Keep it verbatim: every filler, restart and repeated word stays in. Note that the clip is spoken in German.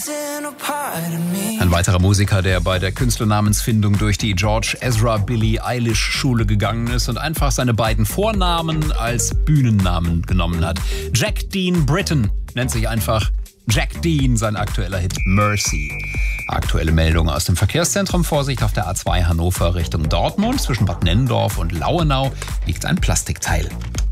Ein weiterer Musiker, der bei der Künstlernamensfindung durch die George Ezra Billie Eilish Schule gegangen ist und einfach seine beiden Vornamen als Bühnennamen genommen hat. Jack Dean Britton nennt sich einfach Jack Dean, sein aktueller Hit Mercy. Aktuelle Meldung aus dem Verkehrszentrum. Vorsicht auf der A zwei Hannover Richtung Dortmund. Zwischen Bad Nennendorf und Lauenau liegt ein Plastikteil.